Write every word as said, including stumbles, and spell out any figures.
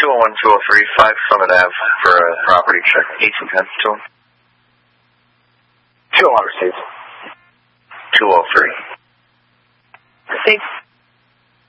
two oh one, two oh three, five Summit Ave for a property check, eighteen ten, two. two oh one received. two oh three.